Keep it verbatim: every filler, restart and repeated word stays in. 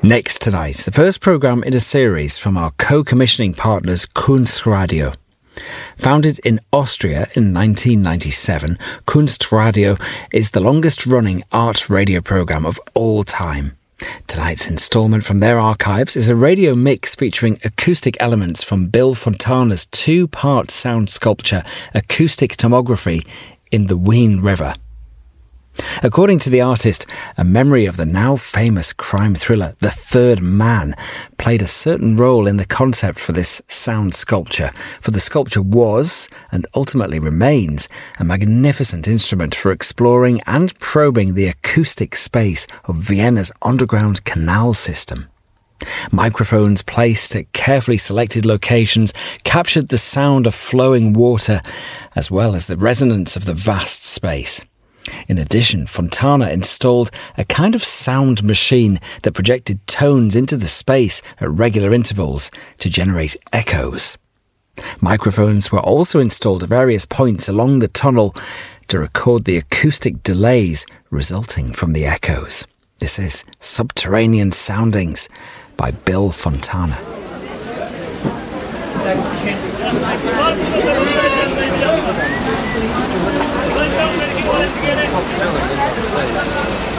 Next tonight, the first programme in a series from our co-commissioning partners Kunstradio. Founded in Austria in nineteen ninety-seven, Kunstradio is the longest-running art radio programme of all time. Tonight's instalment from their archives is a radio mix featuring acoustic elements from Bill Fontana's two-part sound sculpture, Acoustic Tomography, in the Wien River. According to the artist, a memory of the now famous crime thriller The Third Man played a certain role in the concept for this sound sculpture, for the sculpture was, and ultimately remains, a magnificent instrument for exploring and probing the acoustic space of Vienna's underground canal system. Microphones placed at carefully selected locations captured the sound of flowing water, as well as the resonance of the vast space. In addition, Fontana installed a kind of sound machine that projected tones into the space at regular intervals to generate echoes. Microphones were also installed at various points along the tunnel to record the acoustic delays resulting from the echoes. This is Subterranean Soundings by Bill Fontana. Thank you.